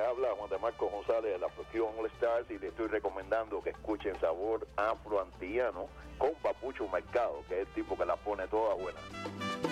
habla Juan de Marco González de la Fusión All Stars y le estoy recomendando que escuchen Sabor Afroantillano con Papucho Mercado, que es el tipo que la pone toda buena.